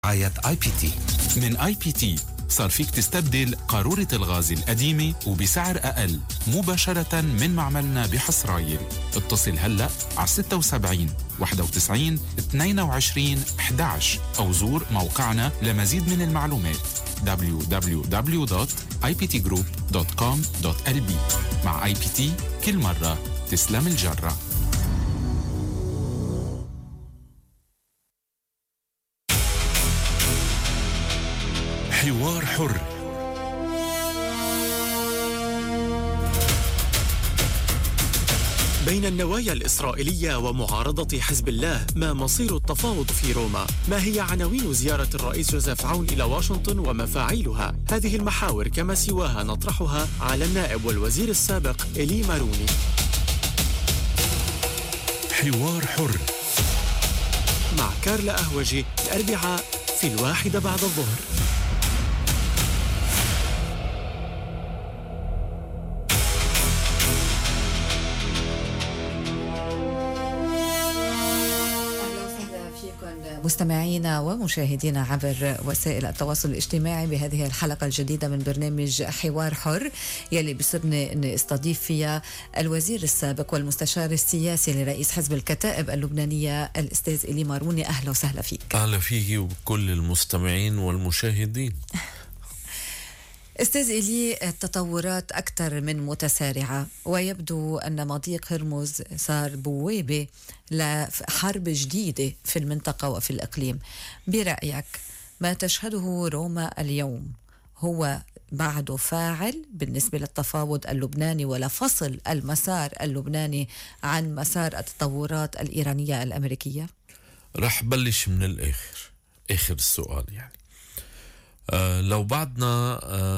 رعاية اي بي تي. من اي بي تي صار فيك تستبدل قارورة الغاز القديمة وبسعر أقل مباشرة من معملنا بحصرايل. اتصل هلأ على 76 91 22 11 أو زور موقعنا لمزيد من المعلومات www.iptgroup.com.lb. مع اي بي تي كل مرة تسلم الجرة. حوار حر. بين النوايا الإسرائيلية ومعارضة حزب الله، ما مصير التفاوض في روما؟ ما هي عناوين زيارة الرئيس جوزيف عون إلى واشنطن ومفاعيلها؟ هذه المحاور كما سواها نطرحها على النائب والوزير السابق إلي ماروني. حوار حر مع كارلا أهوجي الأربعاء في 1 بعد الظهر. مستمعينا ومشاهدينا عبر وسائل التواصل الاجتماعي بهذه الحلقة الجديدة من برنامج حوار حر، يلي بصرني أن استضيف فيها الوزير السابق والمستشار السياسي لرئيس حزب الكتائب اللبنانية الأستاذ إلي ماروني. أهلا وسهلا فيك. أهلا فيك وكل المستمعين والمشاهدين. أستاذ إلي، التطورات أكثر من متسارعة، ويبدو أن مضيق هرمز صار بوابة لحرب جديدة في المنطقة وفي الإقليم. برأيك ما تشهده روما اليوم هو بعده فاعل بالنسبة للتفاوض اللبناني ولا فصل المسار اللبناني عن مسار التطورات الإيرانية الأمريكية؟ رح بلش من الآخر، آخر السؤال. يعني لو بعدنا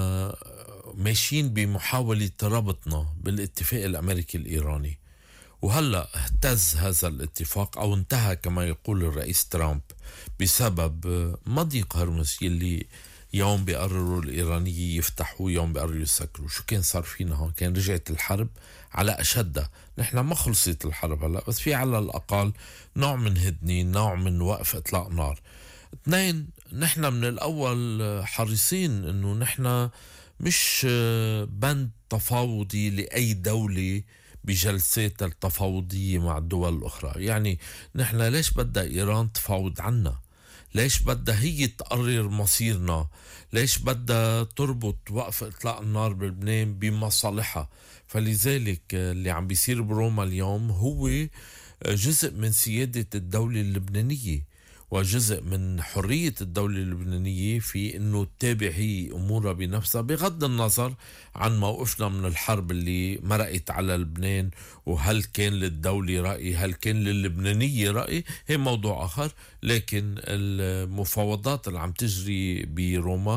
ماشيين بمحاولة ربطنا بالاتفاق الأمريكي الإيراني، وهلأ اهتز هذا الاتفاق أو انتهى كما يقول الرئيس ترامب بسبب مضيق هرمز يلي يوم بيقرروا الإيرانيين يفتحوا يوم بيقرروا يسكروا. شو كان صار فينا هون؟ كان رجعت الحرب على أشدها. نحن ما خلصت الحرب هلأ، بس في على الأقل نوع من هدنين، نوع من وقف إطلاق نار. 2، نحن من الأول حريصين أنه نحن مش بند تفاوضي لأي دولة بجلسات التفاوضية مع الدول الأخرى. يعني نحن ليش بدها إيران تفاوض عنا؟ ليش بدها هي تقرر مصيرنا؟ ليش بدها تربط وقف إطلاق النار بلبنان بمصالحها؟ فلذلك اللي عم بيصير بروما اليوم هو جزء من سيادة الدولة اللبنانية وجزء من حرية الدولة اللبنانية في أنه تتابع هي أمورها بنفسها بغض النظر عن موقفنا من الحرب اللي مرقت على لبنان. وهل كان للدولة رأي، هل كان للبنانية رأي، هي موضوع آخر. لكن المفاوضات اللي عم تجري بروما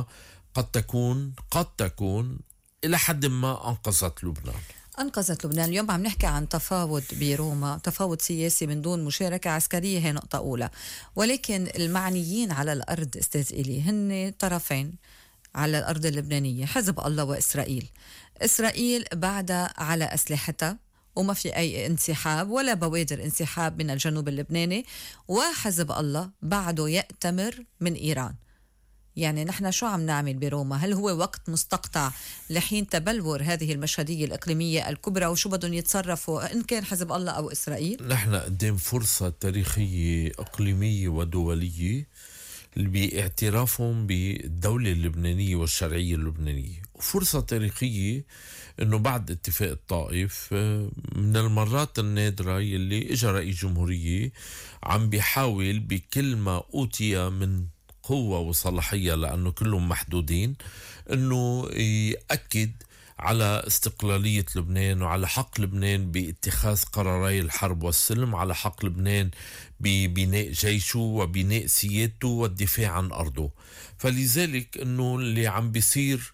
قد تكون إلى حد ما أنقذت لبنان. اليوم عم نحكي عن تفاوض بروما، تفاوض سياسي من دون مشاركة عسكرية، هي نقطة أولى. ولكن المعنيين على الأرض أستاذ إلي هن طرفين على الأرض اللبنانية، حزب الله وإسرائيل. إسرائيل بعدها على أسلحتها وما في أي انسحاب ولا بوادر انسحاب من الجنوب اللبناني، وحزب الله بعده يأتمر من إيران. يعني نحن شو عم نعمل بروما؟ هل هو وقت مستقطع لحين تبلور هذه المشهدية الإقليمية الكبرى، وشو بدهم يتصرفوا إن كان حزب الله أو إسرائيل؟ نحن قدام فرصة تاريخية إقليمية ودولية باعترافهم بالدولة اللبنانية والشرعية اللبنانية، وفرصة تاريخية إنه بعد اتفاق الطائف من المرات النادرة يلي إجا رئيس جمهورية عم بيحاول بكل ما أوتي من قوة وصلاحية، لأنه كلهم محدودين، أنه يأكد على استقلالية لبنان وعلى حق لبنان باتخاذ قراري الحرب والسلم، على حق لبنان ببناء جيشه وبناء سيادته والدفاع عن أرضه. فلذلك أنه اللي عم بيصير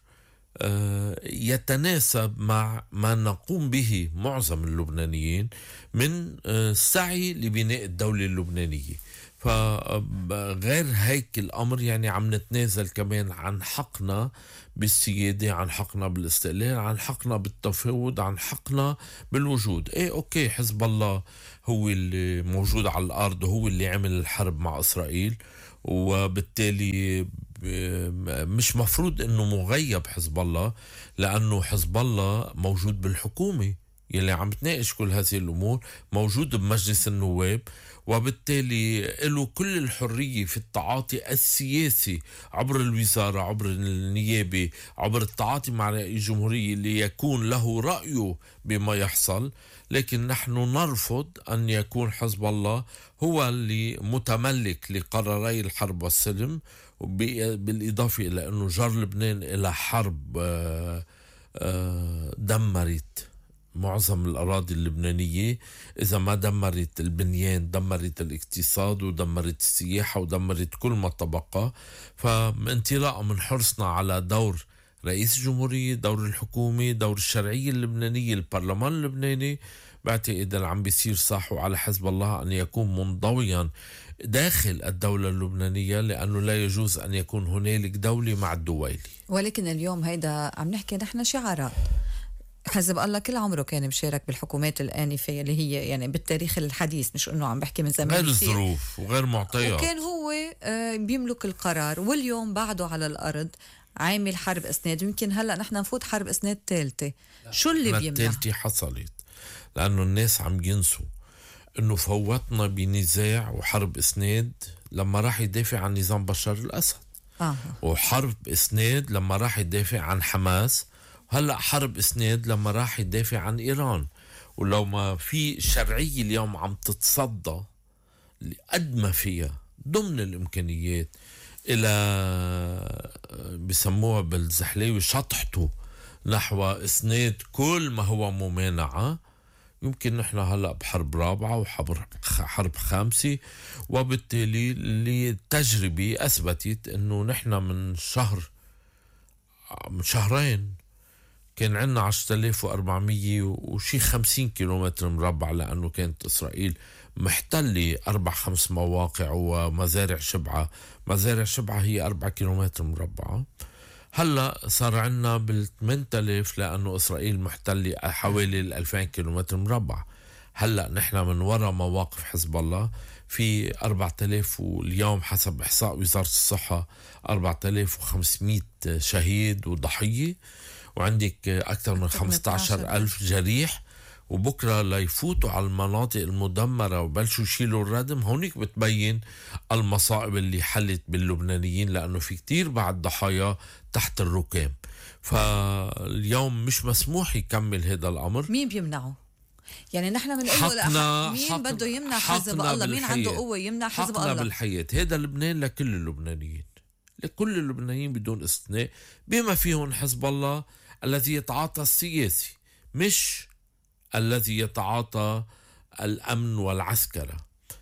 يتناسب مع ما نقوم به معظم اللبنانيين من السعي لبناء الدولة اللبنانية. فغير هيك الأمر يعني عم نتنازل كمان عن حقنا بالسيادة، عن حقنا بالاستقلال، عن حقنا بالتفاوض، عن حقنا بالوجود. أوكي، حزب الله هو اللي موجود على الأرض وهو اللي عمل الحرب مع إسرائيل، وبالتالي مش مفروض انه مغيب حزب الله، لانه حزب الله موجود بالحكومة يلي عم تناقش كل هذه الامور، موجود بمجلس النواب، وبالتالي له كل الحرية في التعاطي السياسي عبر الوزارة، عبر النيابة، عبر التعاطي مع رئيس الجمهورية ليكون له رأيه بما يحصل. لكن نحن نرفض أن يكون حزب الله هو اللي متملك لقراري الحرب والسلم، بالإضافة إلى أنه جر لبنان إلى حرب دمرت معظم الأراضي اللبنانية. إذا ما دمرت البنيان دمرت الاقتصاد ودمرت السياحة ودمرت كل ما تبقى. فانطلاقا من حرصنا على دور رئيس الجمهورية، دور الحكومة، دور الشرعية اللبنانية، البرلمان اللبناني، بعتقد اللي عم بيصير صح على حزب الله أن يكون منضويا داخل الدولة اللبنانية، لأنه لا يجوز أن يكون هنالك دولة مع الدويلة. ولكن اليوم هيدا عم نحكي نحن شعارات. حزب الله كل عمره كان مشارك بالحكومات الآنفة اللي هي يعني بالتاريخ الحديث، مش انه عم بحكي من زمان، غير الظروف وغير معطيات، وكان هو بيملك القرار، واليوم بعده على الأرض عامل حرب إسناد. يمكن هلأ نحن نفوت حرب إسناد ثالثة. شو اللي بيمنع؟ الثالثة حصلت لأنه الناس عم ينسوا انه فوتنا بنزاع وحرب إسناد لما راح يدافع عن نظام بشار الأسد، وحرب إسناد لما راح يدافع عن حماس، هلأ حرب إسناد لما راح يدافع عن إيران. ولو ما في شرعية اليوم عم تتصدى قد ما فيها ضمن الإمكانيات إلى بسموها بالزحليوي شطحته نحو إسناد كل ما هو ممانعة، يمكن نحن هلأ بحرب رابعة وحرب خامسة. وبالتالي التجربة أثبتت أنه نحن من شهرين كان عندنا 10,400 وشي 50 كيلومتر مربع، لأنه كانت إسرائيل محتلة 4-5 مواقع ومزارع شبعة. مزارع شبعة هي 4 كيلومتر مربع. هلأ صار عنا بال8,000 لأنه إسرائيل محتلة حوالي 2,000 كيلومتر مربع. هلأ نحن من وراء مواقف حزب الله في 4,000، واليوم حسب إحصاء وزارة الصحة 4,500 شهيد وضحية، وعندك أكثر من 15,000 جريح. وبكرة ليفوتوا على المناطق المدمرة وبلشوا يشيلوا الردم، هونيك بتبين المصائب اللي حلت باللبنانيين، لأنه في كتير بعد ضحايا تحت الركام. فاليوم مش مسموح يكمل هذا الأمر. مين بيمنعه؟ يعني نحن بنقول مين بده يمنع حزب الله؟ مين عنده قوة يمنع حزب الله؟ بالحياة. هذا لبنان لكل اللبنانيين، لكل اللبنانيين بدون استثناء، بما فيهم حزب الله الذي يتعاطى السياسي، مش الذي يتعاطى الأمن والعسكرة.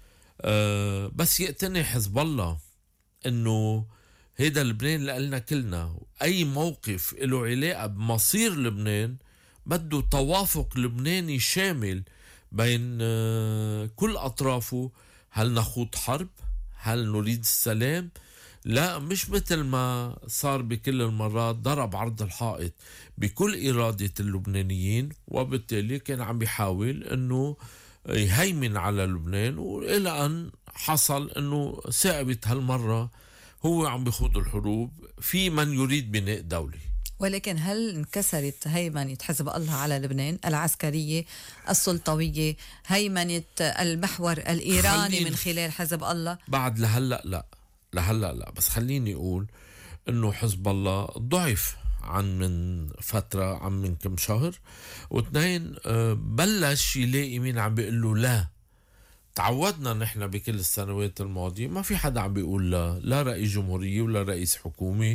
بس يقتنع حزب الله أنه هيدا لبنان لقلنا كلنا، أي موقف له علاقة بمصير لبنان بده توافق لبناني شامل بين كل أطرافه. هل نخوض حرب؟ هل نريد السلام؟ لا، مش مثل ما صار بكل المرات، ضرب عرض الحائط بكل إرادة اللبنانيين، وبالتالي كان عم بيحاول أنه يهيمن على لبنان، وإلى أن حصل أنه ثابت هالمرة هو عم بيخوض الحروب في من يريد بناء دولة. ولكن هل انكسرت هيمنة حزب الله على لبنان العسكرية السلطوية، هيمنة المحور الإيراني من خلال حزب الله؟ بعد لهلأ لا، بس خليني أقول أنه حزب الله ضعف عن من فترة، عن من كم شهر، واثنين بلش يلاقي مين عم بيقول له لا. تعودنا نحن بكل السنوات الماضية ما في حدا عم بيقول لا رئيس جمهورية ولا رئيس حكومة،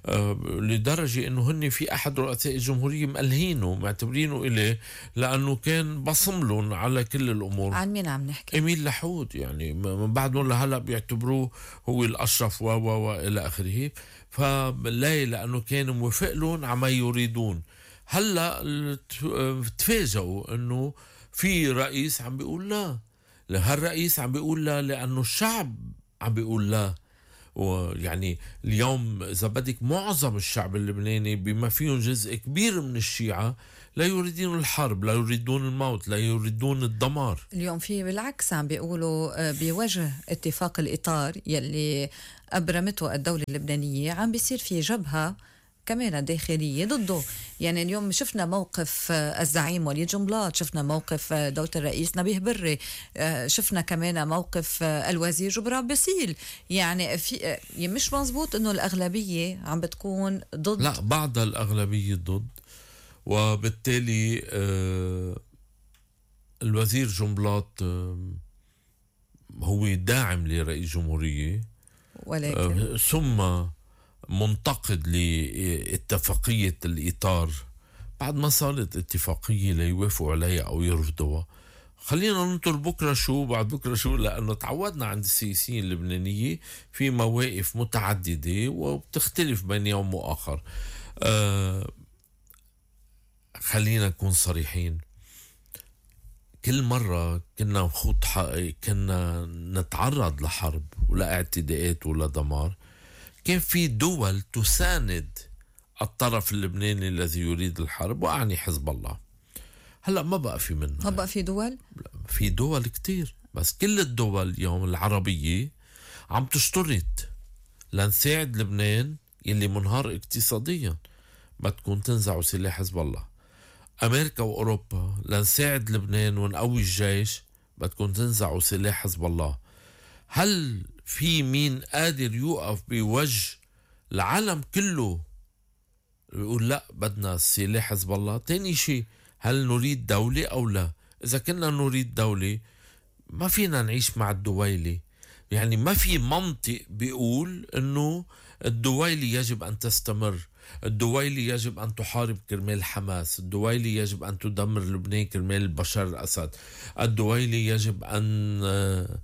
لدرجة انه هن في احد رؤساء الجمهورية مقلهينه معتبرينه إليه، لانه كان بصملون على كل الامور. عن مين عم نحكي؟ إميل لحود، يعني من بعد لهلا بيعتبروه هو الاشرف والى اخره. فلا، لانه كان موافق لهم عما يريدون. هلا تفاجئوا انه في رئيس عم بيقول لا. هالرئيس عم بيقول لا لأنه الشعب عم بيقول لا، ويعني اليوم إذا بدك معظم الشعب اللبناني بما فيهم جزء كبير من الشيعة لا يريدون الحرب، لا يريدون الموت، لا يريدون الدمار. اليوم في بالعكس عم بيقولوا بوجه اتفاق الإطار يلي أبرمته الدولة اللبنانية عم بيصير في جبهة كمان داخلية ضده. يعني اليوم شفنا موقف الزعيم وليد جنبلاط، شفنا موقف دولة الرئيس نبيه بري، شفنا كمان موقف الوزير جبران باسيل. يعني في مش مزبوط انه الأغلبية عم بتكون ضد، لا بعض الأغلبية ضد، وبالتالي الوزير جنبلاط هو داعم لرئيس جمهورية، ولكن ثم منتقد لاتفاقية الإطار بعد ما صارت اتفاقية ليوافقوا عليها أو يرفضوها. خلينا ننطر بكرة شو بعد بكرة شو، لأنه تعودنا عند السياسيين اللبنانيين في مواقف متعددة وبتختلف بين يوم وآخر. خلينا نكون صريحين، كل مرة كنا نتعرض لحرب ولا اعتداءات ولا دمار كان في دول تساند الطرف اللبناني الذي يريد الحرب، وأعني حزب الله. هلأ ما بقى في منها، ما بقى في دول، في دول كتير، بس كل الدول اليوم العربية عم تشترط لنساعد لبنان يلي منهار اقتصاديا بدكم تنزعوا سلاح حزب الله. أمريكا وأوروبا لنساعد لبنان ونقوي الجيش بدكم تنزعوا سلاح حزب الله. هل في مين قادر يوقف بوجه العالم كله يقول لا بدنا سلاح حزب الله؟ تاني شيء، هل نريد دولة أو لا؟ إذا كنا نريد دولة ما فينا نعيش مع الدويلة. يعني ما في منطق بيقول إنه الدويلة يجب أن تستمر، الدويلة يجب أن تحارب كرمال حماس، الدويلة يجب أن تدمر لبنان كرمال بشار الأسد، الدويلة يجب أن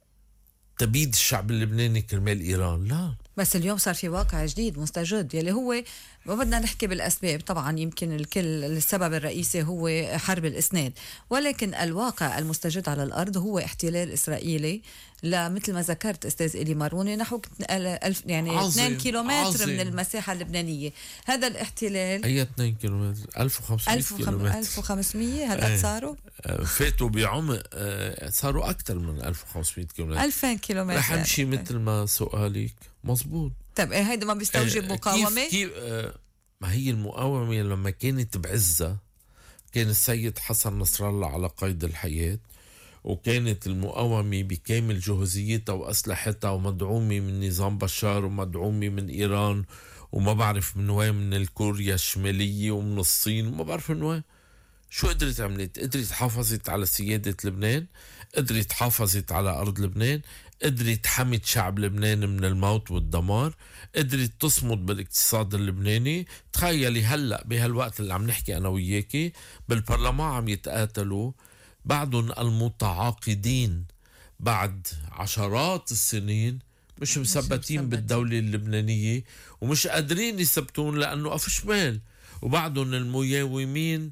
تبيد الشعب اللبناني كرمال إيران. لا، بس اليوم صار في واقع جديد مستجد يلي هو ما بدنا نحكي بالأسباب، طبعا يمكن السبب الرئيسي هو حرب الإسناد، ولكن الواقع المستجد على الأرض هو احتلال إسرائيلي لمثل ما ذكرت أستاذ إلي ماروني نحو يعني 2 كيلومتر من المساحة اللبنانية. هذا الاحتلال أي 2 كيلومتر 1500 كيلومتر 1500 هذا صاروا فاتوا بعمق، صاروا أكثر من 1500 كيلومتر 2000 كيلومتر. رح أمشي مثل ما سؤالك مظبوط. طيب هيدا ما بيستوجب مقاومة؟ كيف ما هي المقاومة لما كانت بعزة كان السيد حسن نصر الله على قيد الحياة، وكانت المقاومة بكامل جهوزيتها وأسلحتها ومدعومة من نظام بشار ومدعومة من إيران وما بعرف من وين، من الكوريا الشمالية ومن الصين وما بعرف من وين. شو قدرت عملت؟ قدرت حافظت على سيادة لبنان، قدرت حافظت على أرض لبنان، قدرت حمت شعب لبنان من الموت والدمار، قدرت تصمد بالاقتصاد اللبناني. تخيلي هلأ بهالوقت اللي عم نحكي أنا وياكي بالبرلمان عم يتقاتلوا بعضهم المتعاقدين بعد عشرات السنين مش مثبتين بالدولة اللبنانية ومش قادرين يثبتون لأنه أفشمال، وبعضهم المياومين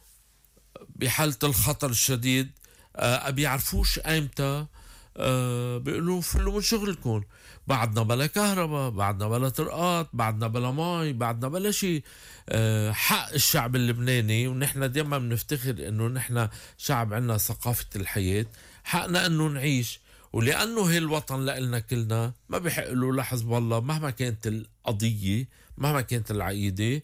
بحالة الخطر الشديد بيعرفوش ايمتى بيقولوا فلوا من شغلكم، بعدنا بلا كهرباء، بعدنا بلا طرقات، بعدنا بلا مي، بعدنا بلا شيء. حق الشعب اللبناني، ونحن دائما بنفتخر انه نحن شعب عنا ثقافة الحياة، حقنا انه نعيش، ولانه هي الوطن لنا كلنا ما بيحق له لحزب الله مهما كانت القضية مهما كانت العقيدة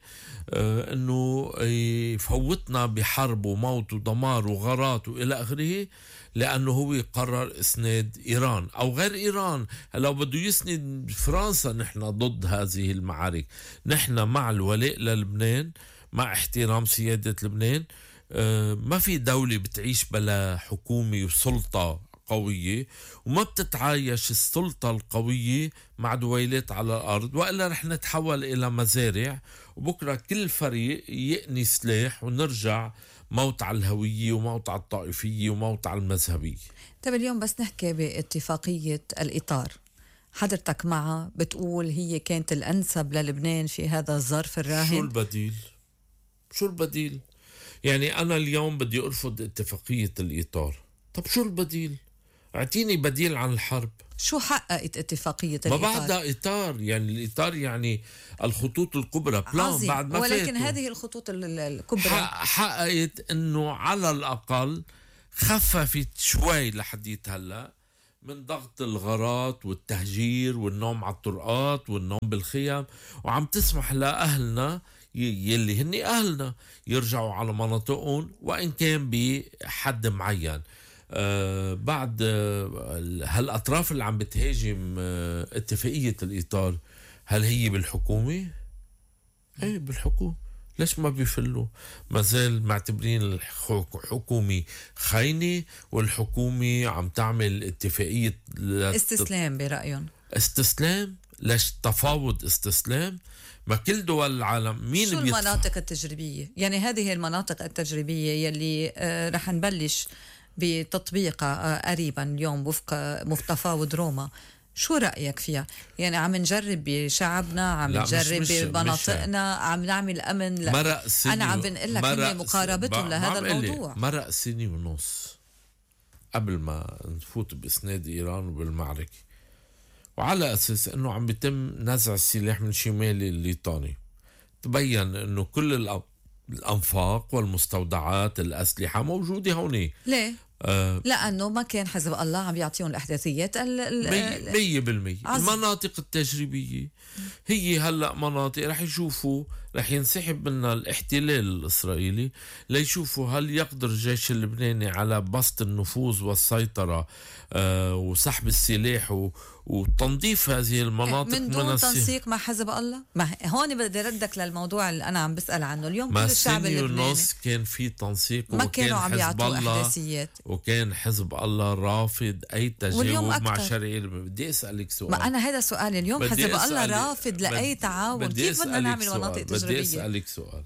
انه يفوتنا بحرب وموت ودمار وغارات والى اخره، لانه هو قرر اسناد ايران او غير ايران. لو بده يسند فرنسا نحن ضد هذه المعارك، نحن مع الولاء للبنان، مع احترام سيادة لبنان. ما في دولة بتعيش بلا حكومة وسلطة قوية، وما بتتعايش السلطة القوية مع دويلات على الأرض، وإلا رح نتحول إلى مزارع، وبكرة كل فريق يقني سلاح ونرجع موت على الهوية وموت على الطائفية وموت على المذهبية. طيب اليوم بس نحكي باتفاقية الإطار، حضرتك معها بتقول هي كانت الأنسب للبنان في هذا الظرف الراهن؟ شو البديل؟ يعني أنا اليوم بدي أرفض اتفاقية الإطار، طب شو البديل؟ اعطيني بديل عن الحرب. شو حققت اتفاقية ما الإطار؟ بعدها إطار، يعني الإطار يعني الخطوط الكبرى، بلان بعد ما ولكن فاتوا. هذه الخطوط الكبرى حققت انه على الأقل خففت شوي لحديت هلا من ضغط الغارات والتهجير والنوم على الطرقات والنوم بالخيام، وعم تسمح لأهلنا يلي هني أهلنا يرجعوا على مناطقهم وإن كان بحد معين. بعد هالأطراف اللي عم بتهاجم اتفاقية الإطار، هل هي بالحكومة؟ ايه بالحكومة. ليش ما بيفلوا؟ ما زال معتبرين الحكومة خاينة، والحكومة عم تعمل اتفاقية استسلام برأيهم. استسلام؟ ليش تفاوض استسلام؟ ما كل دول العالم مين شو المناطق التجريبية؟ يعني هذه المناطق التجريبية يلي رح نبلش بتطبيقها قريبا اليوم وفق تفاوض روما، شو رأيك فيها؟ يعني عم نجرب بشعبنا، عم نجرب بمناطقنا، عم نعمل أمن أنا عم بنقول لك هن مقاربتهم لهذا الموضوع. مرق سنة ونص قبل ما نفوت بإسناد إيران وبالمعركة، وعلى أساس أنه عم بيتم نزع السلاح من شمال الليطاني، تبين أنه كل الأنفاق والمستودعات الأسلحة موجودة هون. ليه؟ لأنه ما كان حزب الله عم يعطيهم الأحداثيات 100%. المناطق التجريبية هي هلأ مناطق رح يشوفوا، رح ينسحب منها الاحتلال الإسرائيلي ليشوفوا هل يقدر الجيش اللبناني على بسط النفوذ والسيطرة وسحب السلاح وتنظيف هذه المناطق من دون تنسيق مع حزب الله. ما هون بدي ردك للموضوع اللي أنا عم بسأل عنه. اليوم كل الشعب اللبناني كان في تنسيق، ما كانوا عم يعطوا أحداثيات، وكان حزب الله رافض أي تجاوب مع شرعي. بدي أسألك سؤال، ما أنا هذا سؤالي اليوم. حزب الله رافض لأي تعاون، كيف بدنا نعمل مناطق تجريبية؟ بدي أسألك سؤال،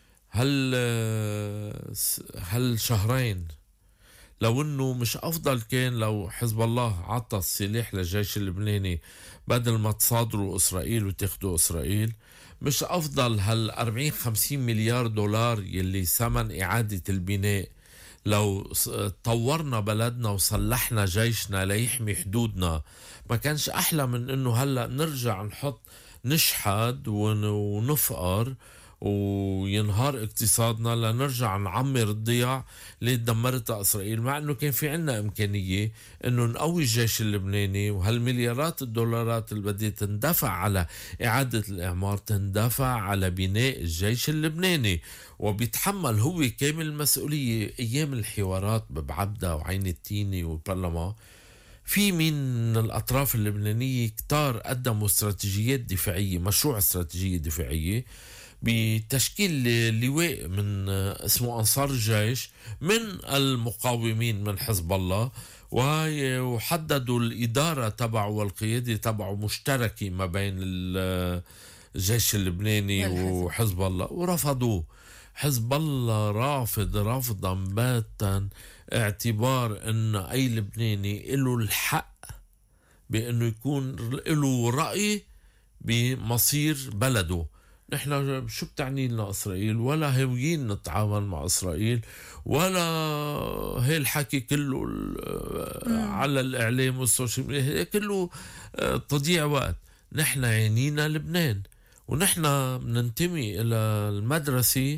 هل شهرين لو انه مش افضل كان لو حزب الله عطى السلاح للجيش اللبناني بدل ما تصادروا اسرائيل وتاخدوا اسرائيل؟ مش افضل هال 40-50 مليار دولار يلي ثمن اعادة البناء لو طورنا بلدنا وصلحنا جيشنا ليحمي حدودنا؟ ما كانش احلى من انه هلأ نرجع نشحد ونفقر وينهار اقتصادنا لنرجع نعمر الضياع اللي دمرتها إسرائيل، مع أنه كان في عنا إمكانية أنه نقوي الجيش اللبناني، وهالمليارات الدولارات اللي بدها تندفع على إعادة الإعمار تندفع على بناء الجيش اللبناني، وبيتحمل هو كامل المسؤولية. أيام الحوارات ببعبدة وعين التيني والبرلمان في من الأطراف اللبنانية كتار قدموا استراتيجيات دفاعية، مشروع استراتيجية دفاعية بتشكيل لواء من اسمه أنصار الجيش من المقاومين من حزب الله، وحددوا الإدارة تبعه والقيادة تبعه مشتركة ما بين الجيش اللبناني وحزب الله، ورفضوه. حزب الله رافض رفضا باتا اعتبار أن أي لبناني له الحق بأنه يكون له رأي بمصير بلده. نحن شو بتعني لنا إسرائيل؟ ولا هاويين نتعامل مع إسرائيل، ولا هي الحكي كله على الإعلام والسوشيال ميديا كله تضييع وقت. نحن عينينا لبنان، ونحن بننتمي إلى المدرسة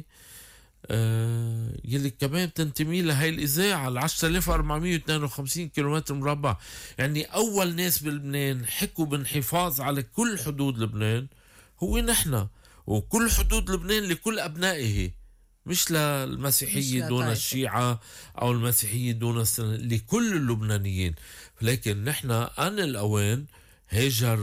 يلي كمان بتنتمي لهي الإذاعة 10,452 كيلومتر مربع. يعني أول ناس بلبنان حكوا بالحفاظ على كل حدود لبنان هو نحن، وكل حدود لبنان لكل أبنائه، مش للمسيحية دون الشيعة أو المسيحية دون لكل اللبنانيين. لكن نحن أن الأوان هاجر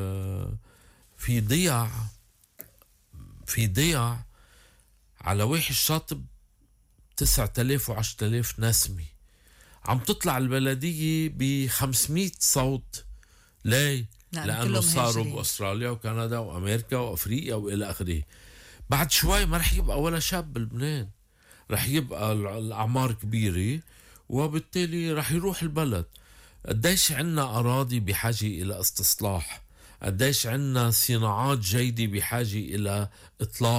في ضياع على واحد الشاطب 9,000 و10,000 نسمة عم تطلع البلدية ب500 صوت. ليه؟ لأنه صاروا بأستراليا وكندا وأمريكا وأفريقيا وإلى آخره. بعد شوي ما رح يبقى ولا شاب بلبنان، رح يبقى الأعمار كبيرة، وبالتالي رح يروح البلد. قديش عنا أراضي بحاجة إلى استصلاح، قديش عنا صناعات جيدة بحاجة إلى إطلاق،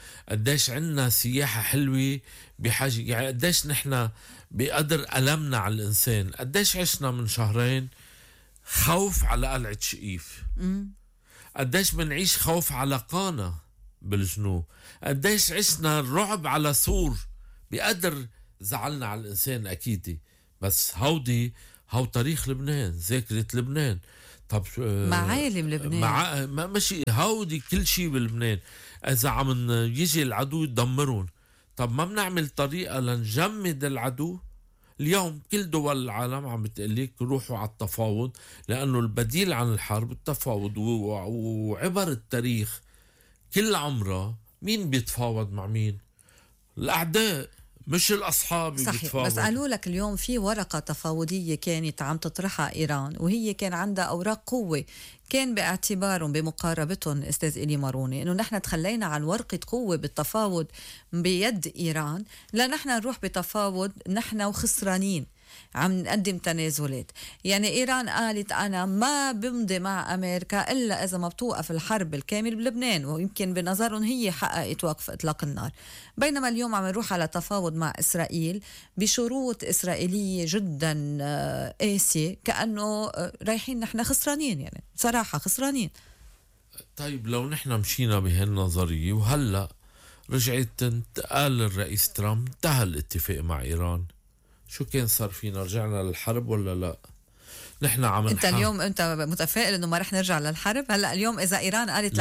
قديش عنا سياحة حلوة بحاجة، يعني قديش نحن بقدر ألمنا على الإنسان. قديش عشنا من شهرين خوف على قلعة شقيف، قديش بنعيش خوف على قانا بالجنوب، قديش عشنا الرعب على سور بقدر زعلنا على الإنسان أكيد. بس هو تاريخ لبنان، ذاكرة لبنان. طب معالم لبنان، ماشي، هودي كل شيء بلبنان. إذا عم يجي العدو يدمرون، طب ما بنعمل طريقة لنجمد العدو؟ اليوم كل دول العالم عم بتقلك روحوا على التفاوض، لأنه البديل عن الحرب التفاوض. وعبر التاريخ كل عمره مين بيتفاوض مع مين؟ الأعداء مش الأصحاب. صحيح. بيتفاوض. بس قالوا لك اليوم في ورقة تفاوضية كانت عم تطرحها إيران، وهي كان عندها أوراق قوة، كان باعتبارهم بمقاربتهم أستاذ إلي ماروني إنه نحن تخلينا عن ورقة قوة بالتفاوض بيد إيران، لا نحن نروح بتفاوض نحن وخسرانين عم نقدم تنازلات. يعني إيران قالت أنا ما بمضي مع أمريكا إلا إذا ما بتوقف الحرب الكامل بلبنان، ويمكن بنظرهم هي حققت وقف إطلاق النار. بينما اليوم عم نروح على تفاوض مع إسرائيل بشروط إسرائيلية جدا قاسية، كأنه رايحين نحن خسرانين، يعني صراحة خسرانين. طيب لو نحن مشينا بهالنظرية وهلأ رجعت قال الرئيس ترامب انتهى الاتفاق مع إيران، شو كان صار فينا؟ رجعنا للحرب ولا لا؟ نحن عم انت اليوم انت متفائل انه ما رح نرجع للحرب؟ هلا اليوم اذا ايران قالت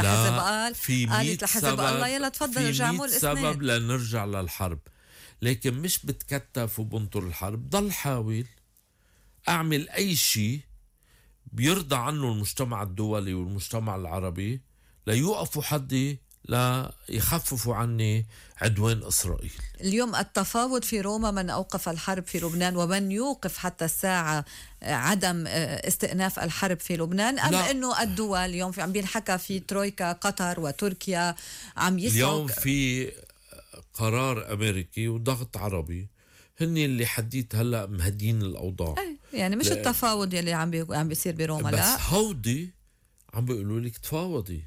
لحزب الله يلا تفضل ارجع مول اسناد. سبب لنرجع للحرب، لكن مش بتكتف وبنطر الحرب. ضل حاول اعمل اي شيء بيرضى عنه المجتمع الدولي والمجتمع العربي ليوقفوا حدي، لا يخففوا عني عدوان إسرائيل. اليوم التفاوض في روما من أوقف الحرب في لبنان، ومن يوقف حتى الساعة عدم استئناف الحرب في لبنان، أم أنه الدول اليوم عم بينحكى في ترويكا قطر وتركيا عم يسعوا؟ اليوم في قرار أمريكي وضغط عربي هن اللي حديت هلأ مهدين الأوضاع. يعني مش التفاوض يلي عم بيصير بروما، لا بس هودي عم بيقولوا لك تفاوضي،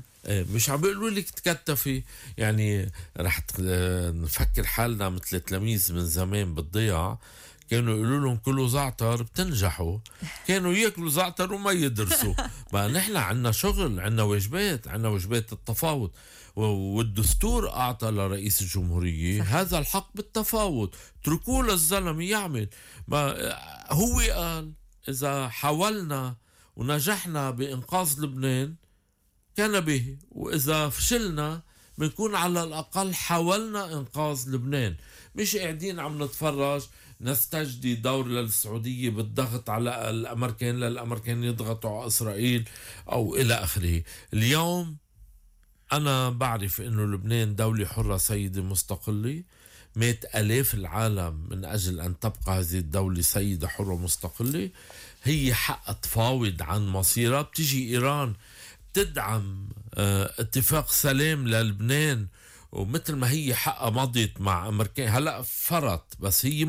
مش عم بيقولوا لك تكتفي. يعني رح نفكر حالنا مثل تلاميذ من زمان بالضياع كانوا يقولوا لهم كلوا زعتر بتنجحوا، كانوا ياكلوا زعتر وما يدرسوا. ما نحن عنا شغل، عنا واجبات التفاوض، والدستور أعطى لرئيس الجمهورية هذا الحق بالتفاوض. تركوا للزلمة يعمل ما هو قال. إذا حاولنا ونجحنا بإنقاذ لبنان كان به، وإذا فشلنا بنكون على الأقل حاولنا إنقاذ لبنان، مش قاعدين عم نتفرج نستجدي دور للسعودية بالضغط على الأمريكان للأمريكان يضغطوا على إسرائيل أو إلى آخره. اليوم أنا بعرف إنه لبنان دولة حرة سيدة مستقلة، مات آلاف العالم من أجل أن تبقى هذه الدولة سيدة حرة مستقلة. هي حق تفاوض عن مصيرها. بتيجي إيران تدعم اتفاق سلام للبنان، ومثل ما هي حقها مضت مع أمريكان. هلأ فرط، بس هي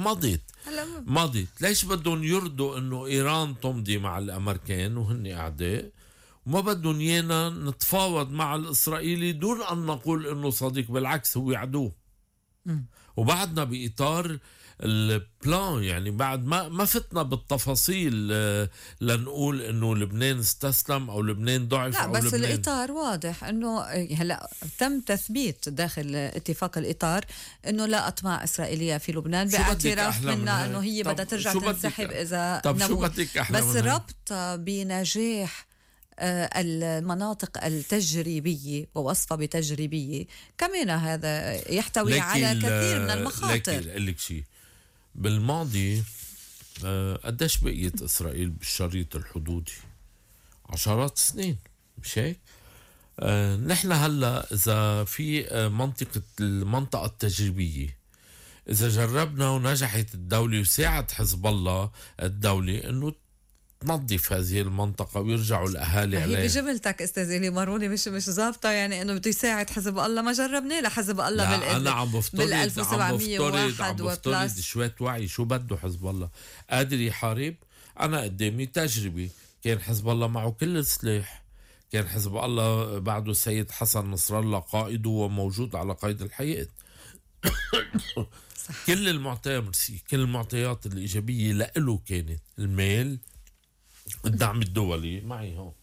مضت. ليش بدهم يرضوا إنه إيران تمضي مع الأمريكان وهن أعداء، وما بدهم يانا نتفاوض مع الإسرائيلي دون أن نقول إنه صديق؟ بالعكس هو عدو. وبعدنا بإطار البلان، يعني بعد ما فتنا بالتفاصيل لنقول انه لبنان استسلم او لبنان ضعف. لا أو بس لبنان الإطار واضح انه هلا تم تثبيت داخل اتفاق الإطار انه لا أطماع إسرائيلية في لبنان، باعتراف منا انه هي بدها ترجع تنسحب اذا نموت. بس ربط بنجاح المناطق التجريبية ووصفة بتجريبية كمان هذا يحتوي على كثير من المخاطر. لكن لك شيء بالماضي قديش بقيت إسرائيل بالشريط الحدودي؟ عشرات سنين، مش هيك؟ نحن هلا إذا في المنطقة التجريبية، إذا جربنا ونجحت الدولة وساعد حزب الله الدولة إنه تنظف هذه المنطقة ويرجعوا الأهالي عليها. هي بجملتك أستاذ إلي ماروني مش ظابطة، يعني إنه بده يساعد حزب الله. ما جربناه لحزب الله أنا عم بفترض 1701 وبلس شوية وعي. شو بده حزب الله؟ قادر يحارب؟ أنا قدامي تجربة، كان حزب الله معه كل السلاح، كان حزب الله بعده السيد حسن نصر الله قائده وموجود على قيد الحياة. صح. كل المعطيات الإيجابية لإله كانت المال، الدعم الدولي معي هون،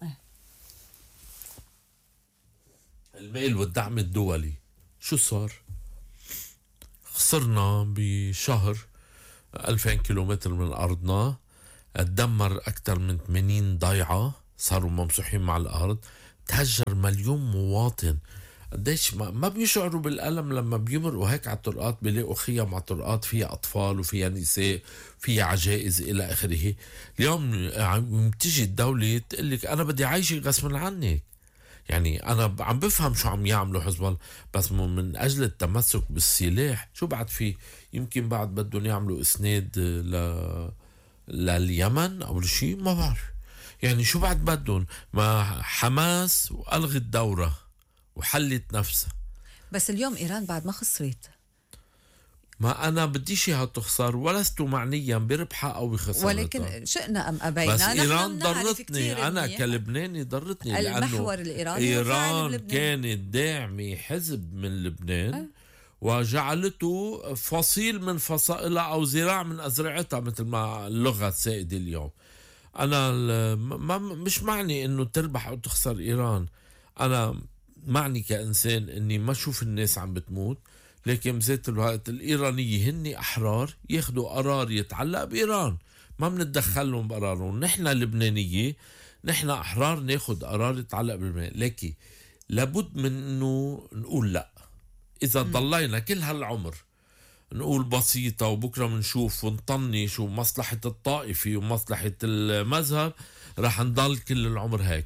المال والدعم الدولي. شو صار؟ خسرنا بشهر 2000 كيلومتر من أرضنا، اتدمر أكثر من 80 ضيعة صاروا ممسوحين مع الأرض، تهجر مليون مواطن. قديش ما بيشعروا بالألم لما بيمرقوا هيك على الطرقات، بيلاقوا خيام على الطرقات فيها أطفال وفيها نساء فيها عجائز إلى آخره. اليوم بتيجي الدولة تقلك أنا بدي عايشك غصبا عنك. يعني أنا عم بفهم شو عم يعملوا حزب الله، بس من أجل التمسك بالسلاح شو بعد فيه؟ يمكن بعد بدهم يعملوا إسناد لليمن أو شيء، ما بعرف. يعني شو بعد بدهم؟ ما حماس وألغت الدورة وحلت نفسها. بس اليوم إيران بعد ما خسرت. ما أنا بديش إياها تخسر، ولست معنيا بربحها أو بخسارتها، ولكن شئنا أم أبينا بس إيران ضرتني. أنا كلبناني ضرتني، المحور الإيراني إيران كانت داعمة حزب من لبنان وجعلته فصيل من فصائلها أو ذراع من أزرعتها مثل ما اللغة السائدة اليوم. أنا مش معني إنه تربح أو تخسر إيران، أنا معني كإنسان إني ما أشوف الناس عم بتموت، لكن بذات الوقت الإيرانية هن أحرار ياخدوا قرار يتعلق بإيران، ما بنتدخلهم بقرارهم. نحن اللبنانية نحن أحرار ناخد قرار يتعلق بالبنان، لكن لابد من إنه نقول لا. إذا ضلينا كل هالعمر نقول بسيطة وبكرة منشوف ونطنش ومصلحة الطائفة ومصلحة المذهب، رح نضل كل العمر هيك.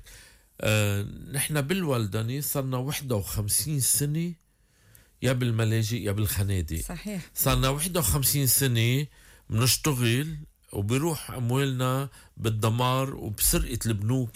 نحن بالولدني صرنا 51 سنة يا بالملاجئ يا بالخنادق. صحيح. صرنا 51 سنة بنشتغل وبيروح أموالنا بالدمار وبسرقة البنوك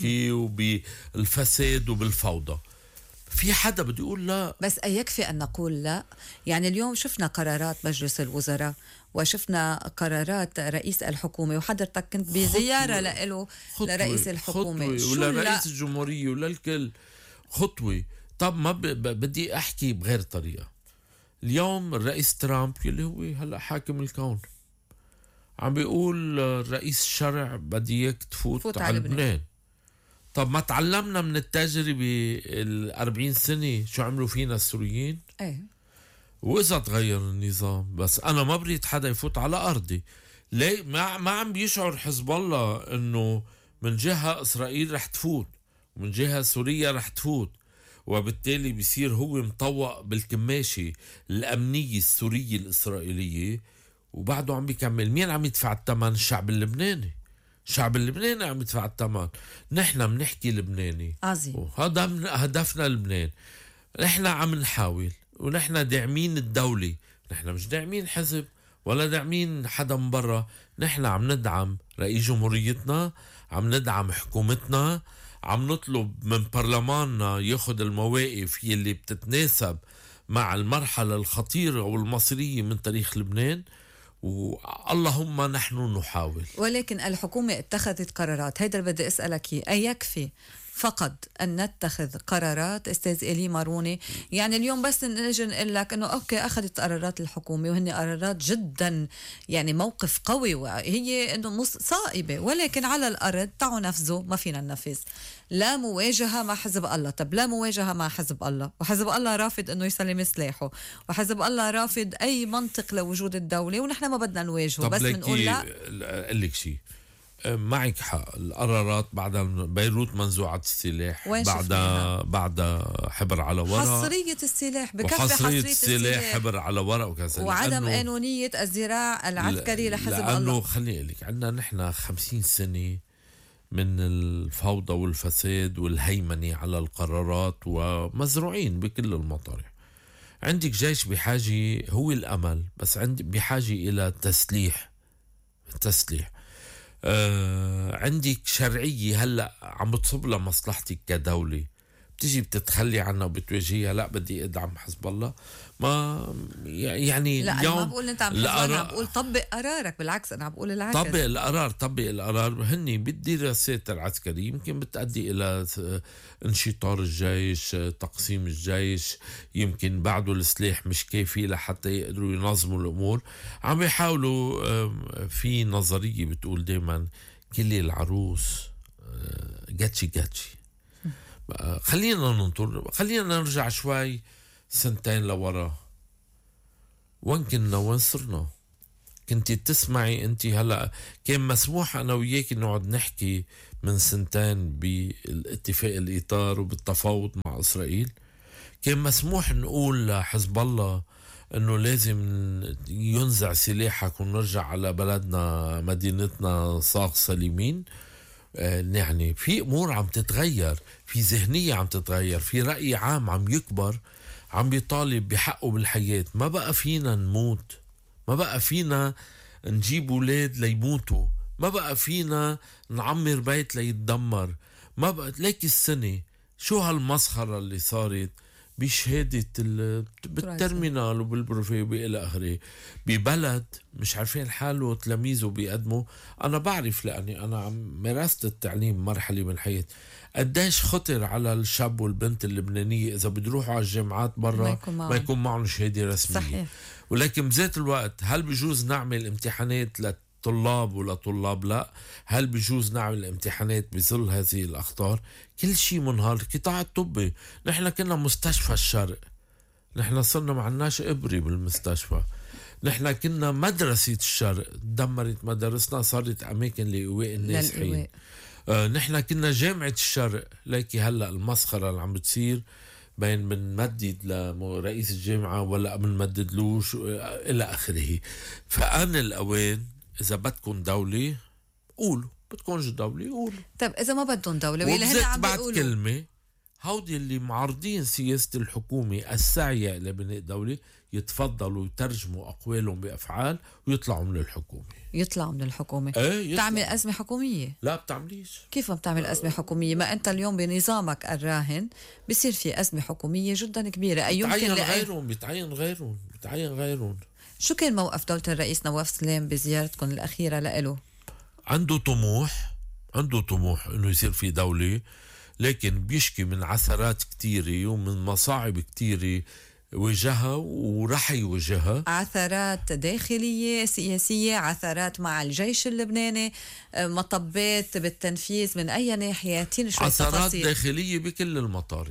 وبالفساد وبالفوضى. في حدا بده يقول لا؟ بس يكفي أن نقول لا. يعني اليوم شفنا قرارات مجلس الوزراء وشفنا قرارات رئيس الحكومة، وحضرتك كنت بزيارة له لرئيس الحكومة ولا رئيس الجمهورية ولا الكل خطوة. طب ما بدي أحكي بغير طريقة. اليوم الرئيس ترامب يلي هو هلأ حاكم الكون عم بيقول رئيس الشرع بدي اياك تفوت على لبنان. طب ما تعلمنا من التجربة 40 سنة شو عملوا فينا السوريين؟ ايه. وإذا تغير النظام، بس أنا ما بريد حدا يفوت على أرضي. ليه ما عم بيشعر حزب الله إنه من جهة إسرائيل رح تفوت ومن جهة سوريا رح تفوت، وبالتالي بيصير هو مطوق بالكماشة الأمنية السورية الإسرائيلية، وبعده عم بيكمل. مين عم يدفع الثمن؟ الشعب اللبناني. الشعب اللبناني عم يدفع الثمن. نحن بنحكي لبناني عظيم، هذا هدفنا لبنان. نحن عم نحاول ونحن داعمين الدولة، نحن مش داعمين حزب ولا داعمين حدا من برا. نحن عم ندعم رئيس جمهوريتنا، عم ندعم حكومتنا، عم نطلب من برلماننا ياخد المواقف يلي بتتناسب مع المرحلة الخطيرة والمصيرية من تاريخ لبنان، واللهم نحن نحاول. ولكن الحكومة اتخذت قرارات. هيدا اللي بدي أسألك أيكفي فقط أن نتخذ قرارات أستاذ إلي ماروني؟ يعني اليوم بس نجي نقول لك أنه أوكي أخذت قرارات الحكومة وهن قرارات جدا يعني موقف قوي، وهي أنه صائبة، ولكن على الأرض تعوا نفذوا ما فينا ننفذ. لا مواجهة مع حزب الله. طب لا مواجهة مع حزب الله، وحزب الله رافض أنه يسلم سلاحه، وحزب الله رافض أي منطق لوجود الدولة، ونحن ما بدنا نواجهه، بس بنقول لا. أقول لك شيء، معك حق. القرارات بعد بيروت منزوعة السلاح، بعد حبر على ورق، حصرية السلاح بكفي، حصرية السلاح حبر على ورق وكذا، وعدم قانونية الذراع العسكري لحزب الله. لأنه خليني أقول لك عندنا نحن 50 سنة من الفوضى والفساد والهيمنة على القرارات ومزروعين بكل المطارح. عندك جيش بحاجة، هو الأمل، بس بحاجة إلى تسليح. عندك شرعية هلأ عم بتصب لمصلحتك كدولة، بتيجي بتتخلي عنها وبتواجهها، لا بدي ادعم حزب الله. ما يعني لا أنا ما بقول أنت عم تحزب، أنا بقول طبق قرارك. بالعكس أنا عم بقول العكس. طبق القرار هني بالدراسات العسكرية يمكن بتؤدي إلى انشطار الجيش، تقسيم الجيش، يمكن بعده السلاح مش كافي لحتى يقدروا ينظموا الأمور. عم بيحاولوا، في نظرية بتقول دايما كل العروس جاتشي. خلينا ننطر، خلينا نرجع شوي سنتين لورا. وين كنا وين صرنا؟ كنتي تسمعي انت هلا كان مسموح انا وياك نقعد نحكي من سنتين بالاتفاق الاطار وبالتفاوض مع اسرائيل؟ كان مسموح نقول لحزب الله انه لازم ينزع سلاحك ونرجع على بلدنا مدينتنا صاغ سليمين؟ يعني في امور عم تتغير، في ذهنية عم تتغير، في رأي عام عم يكبر، عم بيطالب بحقه بالحياة. ما بقى فينا نموت، ما بقى فينا نجيب أولاد ليموتوا، ما بقى فينا نعمر بيت ليتدمر. ما بقى ليك السنة شو هالمسخرة اللي صارت بشهادة بالترمينال وبالبروفي وإلى آخره ببلد مش عارفين حاله تلاميذه بيقدموا. أنا بعرف لأني أنا عم مارست التعليم مرحلة من الحياة قديش خطر على الشاب والبنت اللبنانية إذا بيروحوا على الجامعات برا ما يكون معهم شهادة رسمية. صحيح. ولكن بذات الوقت هل بجوز نعمل امتحانات لطلاب ولا طلاب؟ لا. هل بجوز نعمل امتحانات بظل هذه الأخطار؟ كل شيء منهار. القطاع الطبي، نحن كنا مستشفى الشرق، نحن صرنا معناش إبري بالمستشفى. نحن كنا مدرسة الشرق، دمرت مدارسنا صارت أماكن لإيواء الناس حين. نحن كنا جامعة الشرق، لكن هلأ المسخرة اللي عم بتصير بين بنمدد لرئيس الجامعة ولا بنمدد لوش إلى آخره. فآن الأوان إذا بدكم دولة قولوا، بدكمش دولة قولوا. طب إذا ما بدهم دولة وبزت بعد كلمة، هودي اللي معارضين سياسة الحكومة السعي إلى بناء دولة يتفضلوا يترجموا أقوالهم بأفعال ويطلعوا من الحكومة. يطلعوا من الحكومة. تعمل أزمة حكومية؟ لا بتعمليش. كيف ما بتعمل أزمة حكومية؟ ما أنت اليوم بنظامك الراهن بيصير في أزمة حكومية جدا كبيرة. أي يمكن بتعين غيرهم. شو كان موقف دولة الرئيس نواف سلام بزيارتكم الأخيرة لإله؟ عنده طموح إنه يصير في دولة، لكن بيشكي من عثرات كتيرة ومن مصاعب كتيرة وجهها ورح يواجهها. عثرات داخلية سياسية، عثرات مع الجيش اللبناني، مطبات بالتنفيذ من أي ناحية؟ عثرات داخلية بكل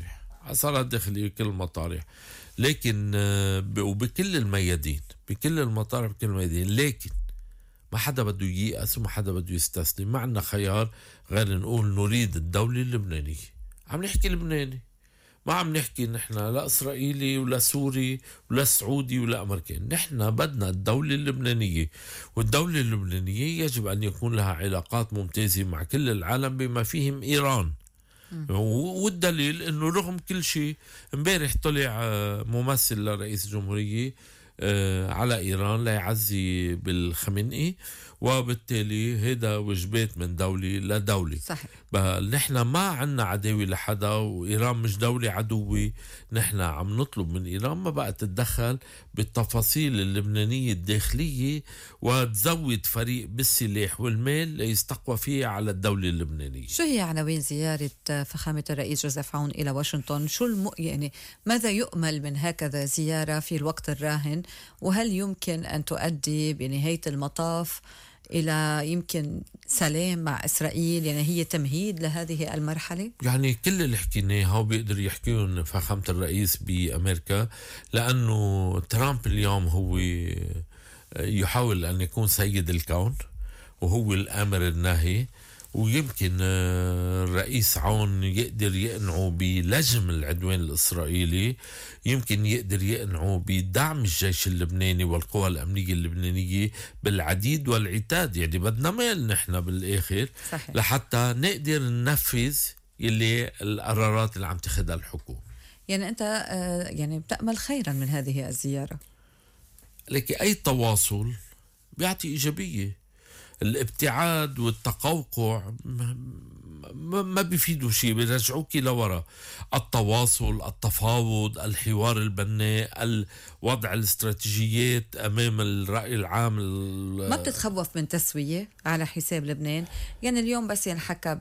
المطارح، لكن وبكل الميادين، بكل المطارح بكل الميادين. لكن ما حدا بده ييأس وما حدا بده يستسلم. ما عنا خيار غير نقول نريد الدولة اللبنانية. عم نحكي لبناني، ما عم نحكي نحن لا إسرائيلي ولا سوري ولا سعودي ولا أمريكان. نحن بدنا الدولة اللبنانية، والدولة اللبنانية يجب أن يكون لها علاقات ممتازة مع كل العالم بما فيهم إيران. والدليل أنه رغم كل شيء امبارح طلع ممثل لرئيس الجمهورية على إيران ليعزي بالخمينئي، وبالتالي هيدا وجبات من دولة لدولة. صحيح. نحن ما عنا عداوة لحدا، وإيران مش دولة عدوة. نحن عم نطلب من إيران ما بقى تتدخل بالتفاصيل اللبنانية الداخلية وتزود فريق بالسلاح والمال ليستقوى فيه على الدولة اللبنانية. شو هي عناوين زيارة فخامة الرئيس جوزيف عون إلى واشنطن؟ شو يعني ماذا يؤمل من هكذا زيارة في الوقت الراهن؟ وهل يمكن أن تؤدي بنهاية المطاف إلى يمكن سلام مع إسرائيل؟ يعني هي تمهيد لهذه المرحلة؟ يعني كل اللي حكيناه بيقدر يحكيون فخامة الرئيس بأمريكا، لأنه ترامب اليوم هو يحاول أن يكون سيد الكون وهو الآمر الناهي، ويمكن الرئيس عون يقدر يقنعه بلجم العدوان الإسرائيلي، يمكن يقدر يقنعه بدعم الجيش اللبناني والقوى الأمنية اللبنانية بالعديد والعتاد. يعني بدنا مال نحن بالآخر. صحيح. لحتى نقدر ننفذ اللي القرارات اللي عم تاخدها الحكومة. يعني أنت يعني بتأمل خيرا من هذه الزيارة؟ لكن أي تواصل بيعطي إيجابية. الابتعاد والتقوقع ما بيفيدوا شيء، بيرجعوك لورا. التواصل، التفاوض، الحوار البناء، وضع الاستراتيجيات أمام الرأي العام. ما بتتخوف من تسوية على حساب لبنان؟ يعني اليوم بس ينحكى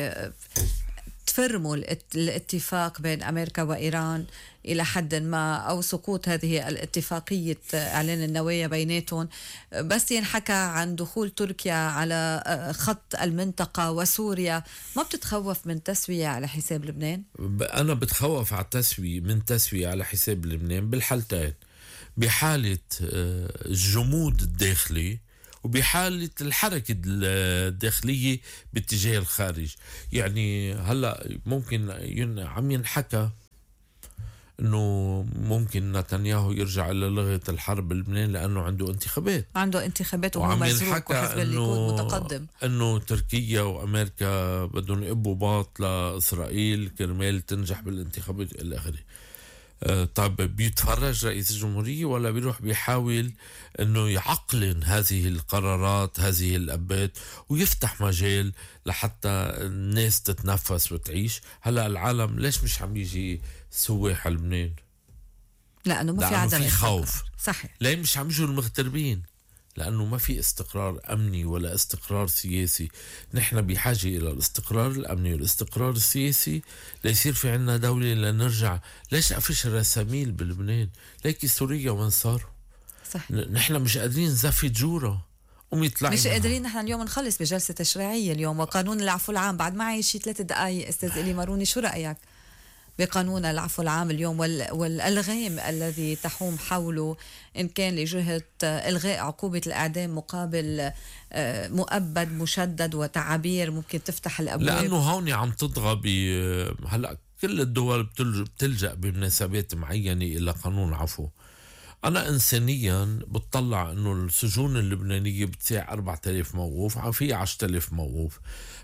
تفرموا الاتفاق بين أمريكا وإيران إلى حد ما، أو سقوط هذه الاتفاقية إعلان النوايا بيناتهم، بس ينحكى عن دخول تركيا على خط المنطقة وسوريا. ما بتتخوف من تسوية على حساب لبنان؟ أنا بتخوف على تسوية على حساب لبنان بالحالتين، بحالة الجمود الداخلي وبحالة الحركة الداخلية باتجاه الخارج. يعني هلأ ممكن عم ينحكى انه ممكن نتنياهو يرجع الى لغة الحرب بلبنان لانه عنده انتخابات وهو مزروق وحزب الليكود متقدم، انه تركيا وامريكا بدهم يقبوا باط لاسرائيل كرمال تنجح بالانتخابات الى اخره. طيب بيتفرج رئيس الجمهورية ولا بيروح بيحاول انه يعقلن هذه القرارات، هذه الابات، ويفتح مجال لحتى الناس تتنفس وتعيش؟ هلا العالم ليش مش عم يجي سواح على لبنان؟ لانه ما في عدم في خوف. صحيح. ليه مش عم يجوا المغتربين؟ لأنه ما في استقرار أمني ولا استقرار سياسي. نحن بحاجة إلى الاستقرار الأمني والاستقرار السياسي ليصير في عنا دولة لنرجع. ليش قفش الرساميل بلبنان؟ ليك سوريا وين صاروا؟ صح. نحن مش قادرين نزفي جورة مش قادرين نحن اليوم نخلص بجلسة تشريعية اليوم. وقانون العفو العام بعد معي شي 3 دقايق أستاذ إلي ماروني، شو رأيك بقانون العفو العام اليوم والألغام الذي تحوم حوله، إن كان لجهة إلغاء عقوبة الإعدام مقابل مؤبد مشدد وتعابير ممكن تفتح الأبواب؟ لأنه هون عم تضغى هلأ كل الدول بتلجأ بمناسبات معينة إلى قانون عفو. أنا إنسانيا بتطلع أنه السجون اللبنانية بتساع 4000 موقوف، في 10,000 موقوف،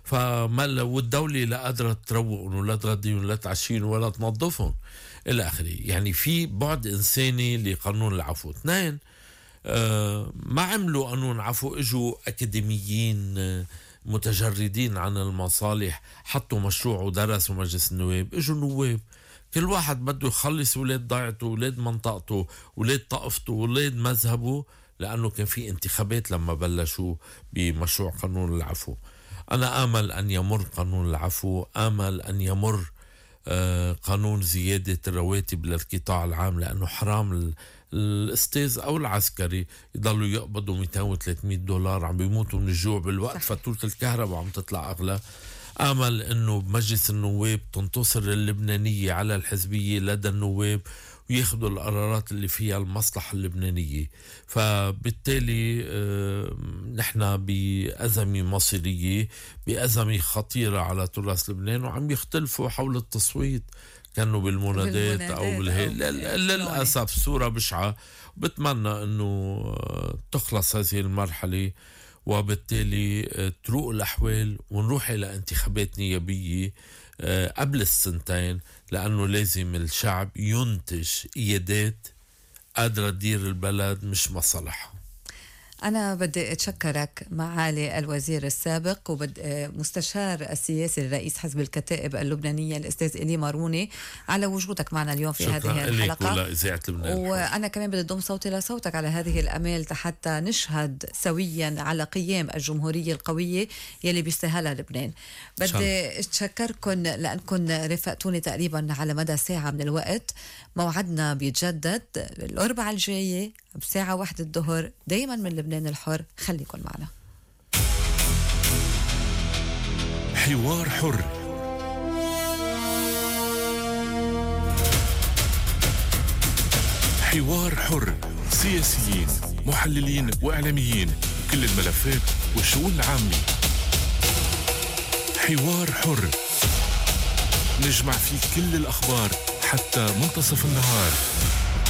والدولة لا قادرة تروقهم ولا تغديهم ولا تعشيهم ولا تنظفهم إلى آخره. يعني في بعد إنساني لقانون العفو. 2 ما عملوا قانون عفو، اجوا أكاديميين متجردين عن المصالح، حطوا مشروع ودرسوا مجلس النواب، اجوا نواب كل واحد بده يخلص ولاد ضيعته، ولاد منطقته، ولاد طائفته، ولاد مذهبه، لأنه كان في انتخابات لما بلشوا بمشروع قانون العفو. أنا آمل أن يمر قانون العفو، آمل أن يمر قانون زيادة الرواتب للقطاع العام، لأنه حرام الأستاذ أو العسكري يضلوا يقبضوا 200 و 300 دولار، عم بيموتوا من الجوع بالوقت فاتورة الكهرباء عم تطلع أغلى. آمل أنه بمجلس النواب تنتصر اللبنانية على الحزبية لدى النواب وياخدوا القرارات اللي فيها المصلحة اللبنانية. فبالتالي نحن بأزمة مصيرية، بأزمة خطيرة على تراث لبنان، وعم يختلفوا حول التصويت، كانوا بالمنادات أو للأسف صورة بشعة. بتمنى أنه تخلص هذه المرحلة وبالتالي تروق الأحوال ونروح إلى انتخابات نيابية قبل السنتين، لأنه لازم الشعب ينتج قيادات قادرة تدير البلد مش مصالحها. أنا بدي أتشكرك معالي الوزير السابق ومستشار السياسي لرئيس حزب الكتائب اللبنانية الأستاذ إلي ماروني على وجودك معنا اليوم في هذه الحلقة. وأنا كمان بدي أضم صوتي لصوتك على هذه الأمال حتى نشهد سويا على قيام الجمهورية القوية يلي بيستاهلها لبنان. بدي أتشكركم لأنكم رفقتوني تقريبا على مدى ساعة من الوقت. موعدنا بيتجدد الأربعاء الجاية بساعة 1 الظهر دايما من لبنان الحر. خليكن معنا. حوار حر، حوار حر، سياسيين، محللين وإعلاميين، كل الملفات والشؤون العامة. حوار حر، نجمع فيه كل الأخبار حتى منتصف النهار.